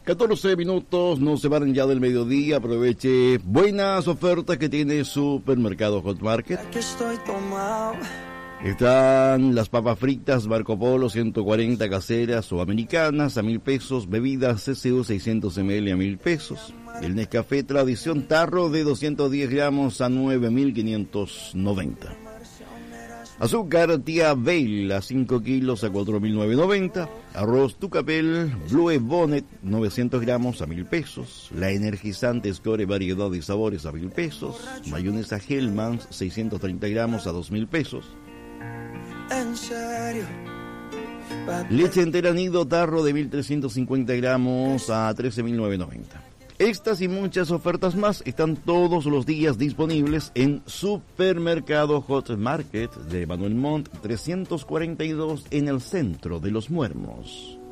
14 minutos, no se van ya del mediodía. Aproveche buenas ofertas que tiene Supermercado Hot Market. Que estoy tomado. Están las papas fritas Marco Polo 140 caseras o americanas a 1.000 pesos. Bebidas CCU 600 ml a 1.000 pesos. El Nescafé Tradición Tarro de 210 gramos a 9.590. Azúcar Tía Bell a 5 kilos a 4.990. Arroz Tucapel Blue Bonnet 900 gramos a 1.000 pesos. La energizante Score variedad de sabores a 1.000 pesos. Mayonesa Hellmann's 630 gramos a 2.000 pesos. En serio. Leche entera Nido Tarro de 1.350 gramos a 13.990. Estas y muchas ofertas más están todos los días disponibles en Supermercado Hot Market de Manuel Montt 342 en el centro de Los Muermos.